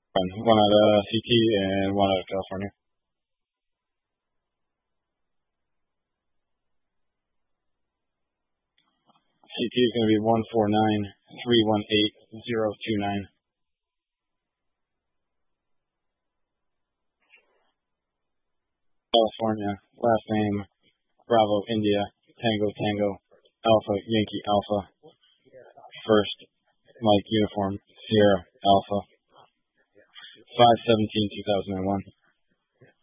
One out of CT and one out of California. CT is going to be 149318029. California, last name Bravo India Tango Tango Alpha Yankee Alpha. First Mike Uniform Sierra Alpha. 5/17/2001.